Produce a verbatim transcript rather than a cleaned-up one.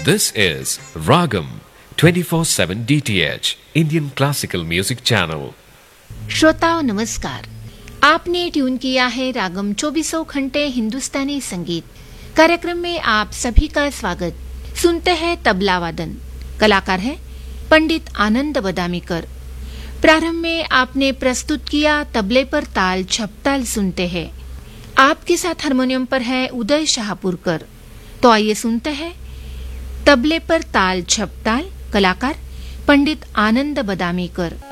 This is Ragam twenty-four seven D T H Indian Classical Music Channel. श्रोताओं नमस्कार, आपने tune KIA है रागम चौबीसों घंटे हिंदुस्तानी संगीत कार्यक्रम में आप सभी का स्वागत। सुनते हैं तबला वादन, कलाकार है पंडित आनंद बदामीकर। प्रारंभ में आपने प्रस्तुत किया तबले पर ताल झपताल सुनते हैं। आपके साथ हारमोनियम पर है उदय शाहपुरकर। तो आइए सुनते हैं तबले पर ताल झपताल, कलाकार पंडित आनंद बदामीकर।